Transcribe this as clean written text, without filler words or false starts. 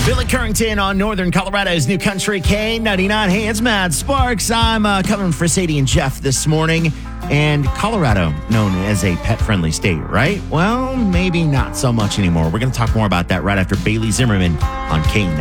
Billy Currington on Northern Colorado's New Country K99. Hey, it's Matt Sparks. I'm covering for Sadie and Jeff this morning. And Colorado, known as a pet-friendly state, right? Well, maybe not so much anymore. We're going to talk more about that right after Bailey Zimmerman on K99.